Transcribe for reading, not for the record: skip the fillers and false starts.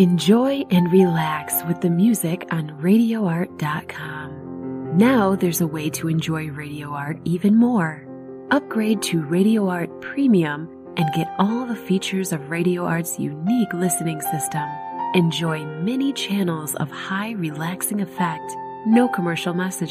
Enjoy and relax with the music on RadioArt.com. Now there's a way to enjoy Radio Art even more. Upgrade to Radio Art Premium and get all the features of Radio Art's unique listening system. Enjoy many channels of high relaxing effect, no commercial message